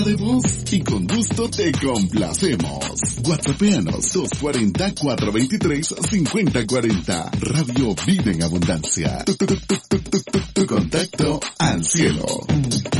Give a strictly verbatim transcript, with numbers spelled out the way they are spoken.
de voz y con gusto te complacemos. WhatsAppeanos dos cuatro cero, cuatro dos tres, cinco cero cuatro cero. Radio Vive en Abundancia. Tu, tu, tu, tu, tu, tu, tu contacto al cielo.